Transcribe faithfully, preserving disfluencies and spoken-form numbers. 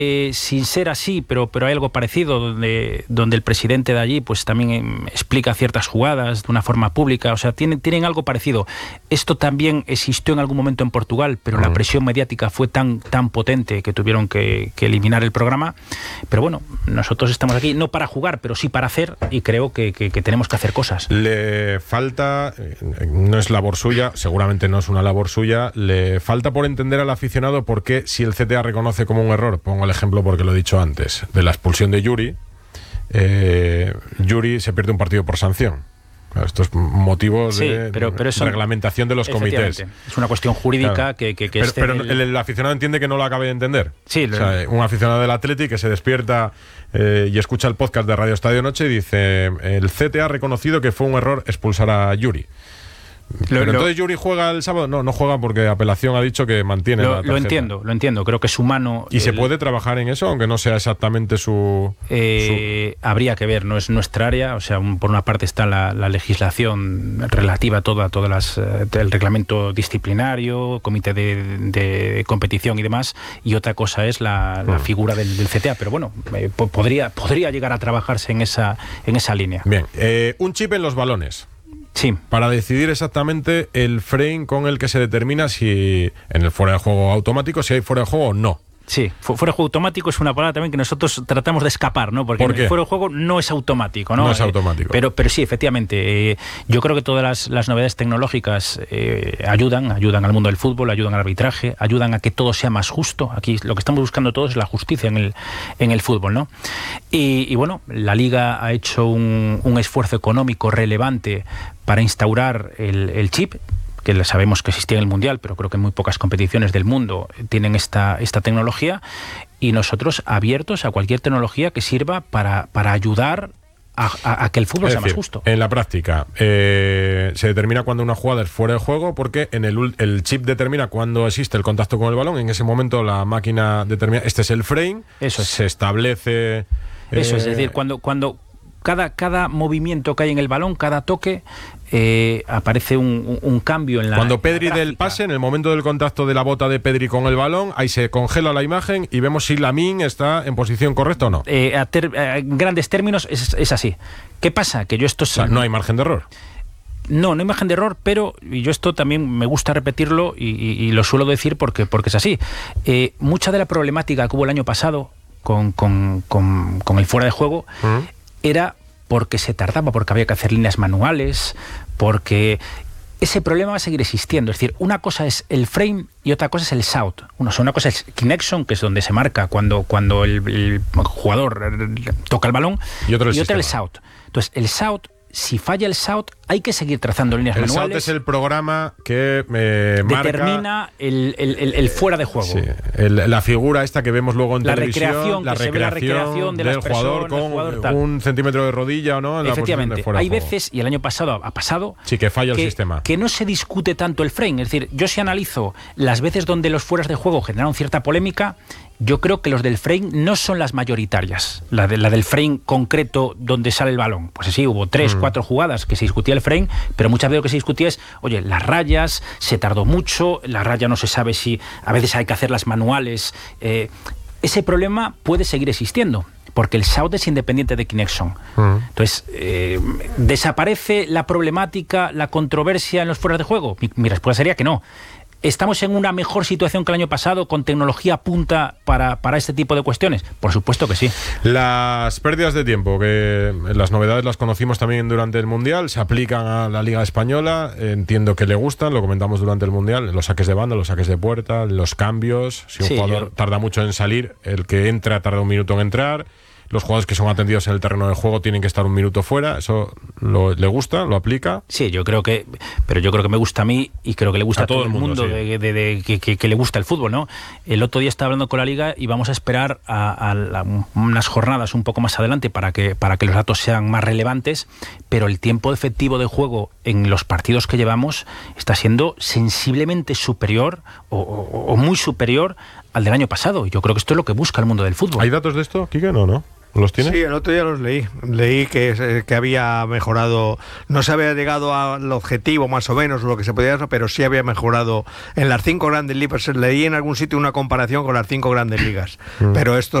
Eh, sin ser así, pero, pero hay algo parecido donde, donde el presidente de allí pues también eh, explica ciertas jugadas de una forma pública, o sea, tienen, tienen algo parecido. Esto también existió en algún momento en Portugal, pero uh-huh. la presión mediática fue tan, tan potente que tuvieron que, que eliminar el programa. Pero bueno, nosotros estamos aquí no para jugar, pero sí para hacer, y creo que, que, que tenemos que hacer cosas. Le falta, no es labor suya, seguramente no es una labor suya, le falta por entender al aficionado por qué, si el C T A reconoce como un error, pongo el ejemplo porque lo he dicho antes, de la expulsión de Yuri, eh, Yuri se pierde un partido por sanción. Estos motivos sí, de pero, pero eso, reglamentación de los comités. Es una cuestión jurídica claro. que, que, que Pero, este pero el... el, el aficionado entiende que no lo acabe de entender. Sí, o sea, un aficionado del Athletic que se despierta eh, y escucha el podcast de Radio Estadio Noche y dice: el C T A ha reconocido que fue un error expulsar a Yuri. Pero lo, entonces Yuri juega el sábado. No, no juega porque apelación ha dicho que mantiene lo, la tarjeta. Lo entiendo, lo entiendo. Creo que es humano. ¿Y el... se puede trabajar en eso, aunque no sea exactamente su, eh, su... Habría que ver, no es nuestra área. O sea, un, por una parte está la, la legislación relativa a toda, todas las, el reglamento disciplinario, comité de, de competición y demás, y otra cosa es la, la figura del, del C T A. Pero bueno, eh, podría, podría llegar a trabajarse en esa, en esa línea. Bien, eh, un chip en los balones. Sí. Para decidir exactamente el frame con el que se determina si en el fuera de juego automático, si hay fuera de juego o no. Sí, fuera de juego automático es una palabra también que nosotros tratamos de escapar, ¿no? Porque ¿Por qué? el fuera de juego no es automático, ¿no? No es automático. Eh, pero, pero sí, efectivamente, eh, yo creo que todas las, las novedades tecnológicas eh, ayudan, ayudan al mundo del fútbol, ayudan al arbitraje, ayudan a que todo sea más justo. Aquí lo que estamos buscando todos es la justicia en el, en el fútbol, ¿no? Y, y bueno, la Liga ha hecho un, un esfuerzo económico relevante para instaurar el, el chip, que sabemos que existía en el Mundial, pero creo que muy pocas competiciones del mundo tienen esta, esta tecnología, y nosotros abiertos a cualquier tecnología que sirva para, para ayudar a, a, a que el fútbol es sea decir, más justo. En la práctica, eh, se determina cuando una jugada es fuera de juego, porque en el, el chip determina cuando existe el contacto con el balón. En ese momento la máquina determina, este es el frame, eso es. Se establece... Eso eh, es, es decir, cuando... cuando Cada, cada movimiento que hay en el balón, cada toque, eh, aparece un, un, un cambio en la... Cuando Pedri la del pase, en el momento del contacto de la bota de Pedri con el balón, ahí se congela la imagen y vemos si Lamine está en posición correcta o no. Eh, a ter, a grandes términos es, es así. ¿Qué pasa? Que yo esto... O sea, no hay margen de error. No, no hay margen de error, pero y yo esto también me gusta repetirlo y, y, y lo suelo decir porque, porque es así. Eh, mucha de la problemática que hubo el año pasado con, con, con, con el fuera de juego... Uh-huh. Era porque se tardaba, porque había que hacer líneas manuales, porque ese problema va a seguir existiendo. Es decir, una cosa es el frame y otra cosa es el shout. Una, una cosa es Kinexon, que es donde se marca cuando, cuando el, el jugador toca el balón, y, otro el, y otra el shout. Entonces, el shout, si falla el shout, hay que seguir trazando líneas el manuales. El shout es el programa que eh, determina marca, el, el, el, el fuera de juego. Sí, el, la figura esta que vemos luego en la televisión, recreación, la, que recreación se ve la recreación de del las jugador personas, con jugador, un centímetro de rodilla o no. En Efectivamente, la fuera hay de juego. veces, y el año pasado ha pasado, sí, que falla que, el sistema. Que no se discute tanto el frame. Es decir, yo si analizo las veces donde los fueras de juego generaron cierta polémica, yo creo que los del frame no son las mayoritarias. La, de, la del frame concreto donde sale el balón. Pues sí, hubo tres, mm. cuatro jugadas que se discutía el frame, pero muchas veces lo que se discutía es, oye, las rayas, se tardó mucho, la raya no se sabe si a veces hay que hacerlas manuales. Eh, ese problema puede seguir existiendo, porque el shout es independiente de Kinexon. Mm. Entonces, eh, ¿desaparece la problemática, la controversia en los fueras de juego? Mi, mi respuesta sería que no. ¿Estamos en una mejor situación que el año pasado con tecnología punta para, para este tipo de cuestiones? Por supuesto que sí. Las pérdidas de tiempo, que las novedades las conocimos también durante el Mundial, se aplican a la Liga Española, entiendo que le gustan, lo comentamos durante el Mundial, los saques de banda, los saques de puerta, los cambios, si un sí, jugador yo... tarda mucho en salir, el que entra tarda un minuto en entrar. Los jugadores que son atendidos en el terreno de juego tienen que estar un minuto fuera. ¿Eso lo, le gusta? ¿Lo aplica? Sí, yo creo que... Pero yo creo que me gusta a mí y creo que le gusta a, a todo, todo el mundo, mundo sí. de, de, de, que, que, que le gusta el fútbol, ¿no? El otro día estaba hablando con la Liga y vamos a esperar a, a, a unas jornadas un poco más adelante para que, para que los datos sean más relevantes, pero el tiempo efectivo de juego en los partidos que llevamos está siendo sensiblemente superior o, o, o muy superior al del año pasado. Yo creo que esto es lo que busca el mundo del fútbol. ¿Hay datos de esto, Quique? No, ¿no? ¿Los tienes? Sí, el otro día los leí. Leí que, que había mejorado, no se había llegado al objetivo más o menos, lo que se podía hacer, pero sí había mejorado en las cinco grandes ligas. Leí en algún sitio una comparación con las cinco grandes ligas. Mm. Pero esto